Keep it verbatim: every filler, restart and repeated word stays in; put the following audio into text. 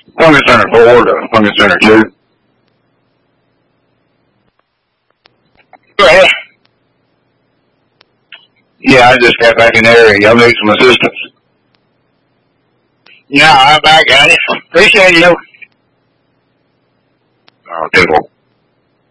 Fungus Center four to Fungus Center two. Go ahead. Yeah, I just got back in the area. Y'all need some assistance. Yeah, I got it. Appreciate you. Uh, people.